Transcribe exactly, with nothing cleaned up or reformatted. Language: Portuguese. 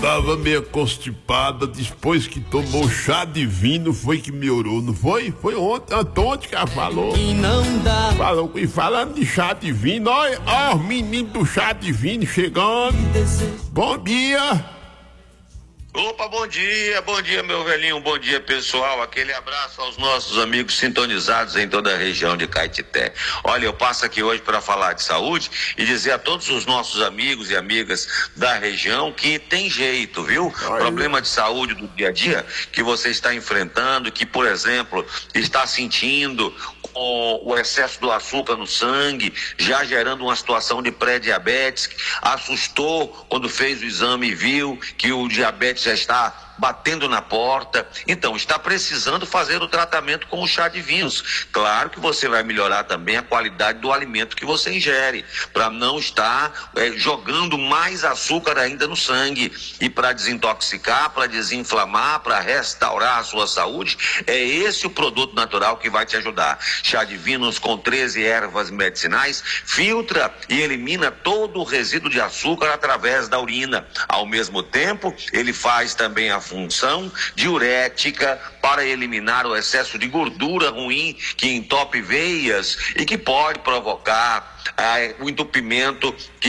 Tava meio constipada, depois que tomou chá de vinho foi que melhorou, não foi? Foi ontem, ontem que ela falou. E não dá. Falou, e falando de chá de vinho, olha, ó, o menino do chá de vinho chegando. Bom dia. Opa, bom dia, bom dia meu velhinho, bom dia pessoal, aquele abraço aos nossos amigos sintonizados em toda a região de Caetité. Olha, eu passo aqui hoje para falar de saúde e dizer a todos os nossos amigos e amigas da região que tem jeito, viu? Ai. Problema de saúde do dia a dia que você está enfrentando, que por exemplo, está sentindo com o excesso do açúcar no sangue, já gerando uma situação de pré-diabetes, assustou quando fez o exame e viu que o diabetes já está batendo na porta, então está precisando fazer o tratamento com o chá de vinhos. Claro que você vai melhorar também a qualidade do alimento que você ingere, para não estar é, jogando mais açúcar ainda no sangue, e para desintoxicar, para desinflamar, para restaurar a sua saúde, é esse o produto natural que vai te ajudar. Chá de vinhos com treze ervas medicinais, filtra e elimina todo o resíduo de açúcar através da urina. Ao mesmo tempo, ele faz também a função diurética para eliminar o excesso de gordura ruim que entope veias e que pode provocar ah, o entupimento que